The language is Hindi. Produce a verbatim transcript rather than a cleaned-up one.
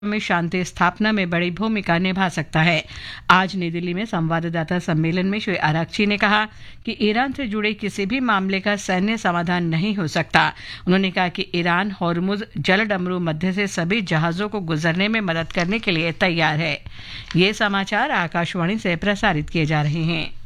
में शांति स्थापना में बड़ी भूमिका निभा सकता है। आज नई दिल्ली में संवाददाता सम्मेलन में श्री आराघची ने कहा कि ईरान से जुड़े किसी भी मामले का सैन्य समाधान नहीं हो सकता। उन्होंने कहा कि ईरान होर्मुज जलडमरू मध्य से सभी जहाजों को गुजरने में मदद करने के लिए तैयार है। ये समाचार आकाशवाणी से प्रसारित किए जा रहे हैं।